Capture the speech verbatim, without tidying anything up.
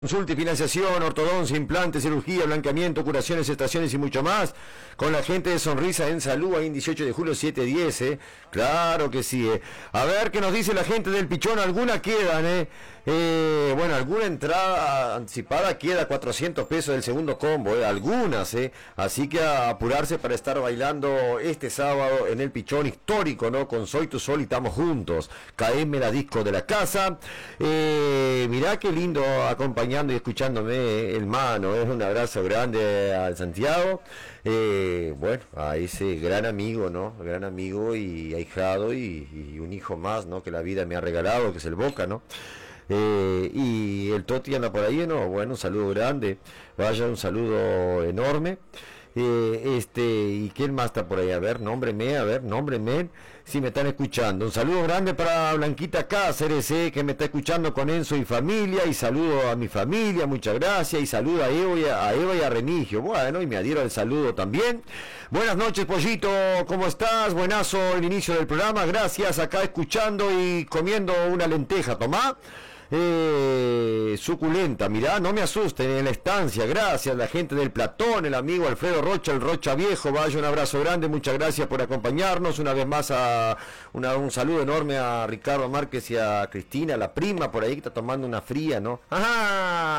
Consulta y financiación, ortodoncia, implantes, cirugía, blanqueamiento, curaciones, estaciones y mucho más. Con la gente de Sonrisa en Salud, ahí en dieciocho de julio siete diez, ¿eh? Claro que sí, ¿eh? A ver qué nos dice la gente del Pichón. Alguna quedan, ¿eh? Eh, bueno, alguna entrada anticipada queda cuatrocientos pesos del segundo combo, ¿eh? Algunas, ¿eh? Así que a apurarse para estar bailando este sábado en el Pichón histórico, ¿no? Con Soy Tu Sol y estamos juntos. Caeme la disco de la casa. Eh, mirá qué lindo acompañando y escuchándome, eh, el mano. Es un abrazo grande a Santiago. Eh, bueno, a ese gran amigo, ¿no? Gran amigo y ahijado y, y un hijo más, ¿no? Que la vida me ha regalado, que es el Boca, ¿no? Eh, y el Toti anda por ahí, ¿no? Bueno, un saludo grande, vaya, un saludo enorme. Eh, este, ¿y quién más está por ahí? A ver, nómbreme, a ver, nómbreme, si me están escuchando. Un saludo grande para Blanquita Cáceres, eh, que me está escuchando con Enzo y familia, y saludo a mi familia, muchas gracias, y saludo a Eva y a, a Eva y a Remigio. Bueno, y me adhiero al saludo también. Buenas noches, Pollito, ¿cómo estás? Buenazo el inicio del programa, gracias, acá escuchando y comiendo una lenteja, tomá. Eh, suculenta, mirá, no me asusten en la estancia, gracias, la gente del Platón, el amigo Alfredo Rocha, el Rocha Viejo, vaya, un abrazo grande, muchas gracias por acompañarnos, una vez más a una, un saludo enorme a Ricardo Márquez y a Cristina, la prima por ahí que está tomando una fría, ¿no? Ajá,